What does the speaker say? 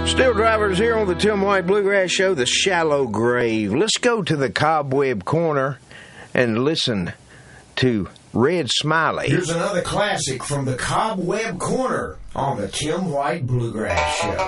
Still drivers here on the Tim White Bluegrass Show, The Shallow Grave. Let's go to the Cobweb Corner and listen to Red Smiley. Here's another classic from the Cobweb Corner on the Tim White Bluegrass Show.